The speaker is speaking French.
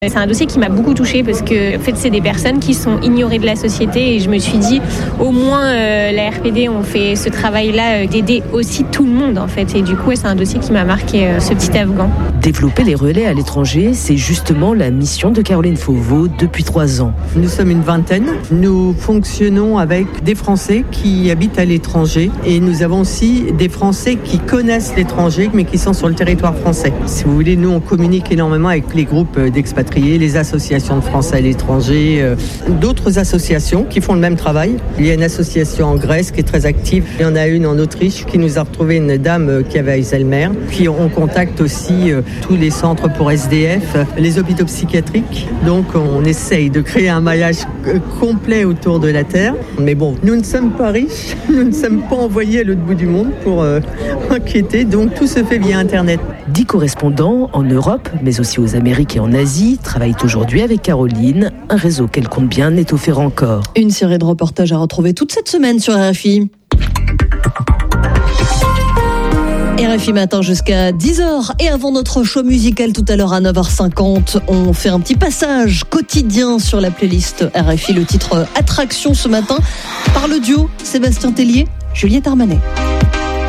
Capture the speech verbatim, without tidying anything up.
C'est un dossier qui m'a beaucoup touchée parce que en fait, c'est des personnes qui sont ignorées de la société et je me suis dit au moins euh, la R P D on fait ce travail-là euh, d'aider aussi tout le monde en fait et du coup ouais, c'est un dossier qui m'a marqué euh, ce petit Afghan. Développer les relais à l'étranger, c'est justement la mission de Caroline Fauveau depuis trois ans. Nous sommes une vingtaine. Nous fonctionnons avec des Français qui habitent à l'étranger et nous avons aussi des Français qui connaissent l'étranger mais qui sont sur le territoire français. Si vous voulez, nous on communique énormément avec les groupes d'expatriés, les associations de Français à l'étranger, euh, d'autres associations qui font le même travail. Il y a une association en Grèce qui est très active. Il y en a une en Autriche qui nous a retrouvé une dame qui avait Alzheimer. Puis on contacte aussi euh, tous les centres pour S D F, les hôpitaux psychiatriques. Donc on essaye de créer un maillage complet autour de la Terre. Mais bon, nous ne sommes pas riches, nous ne sommes pas envoyés à l'autre bout du monde pour euh, enquêter. Donc tout se fait via Internet. Dix correspondants en Europe, mais aussi aux Amériques et en Asie, travaillent aujourd'hui avec Caroline, un réseau qu'elle compte bien étoffer encore. Une série de reportages à retrouver toute cette semaine sur R F I. R F I Matin jusqu'à dix heures. Et avant notre show musical tout à l'heure à neuf heures cinquante, on fait un petit passage quotidien sur la playlist R F I. Le titre Attraction ce matin par le duo Sébastien Tellier, Juliette Armanet.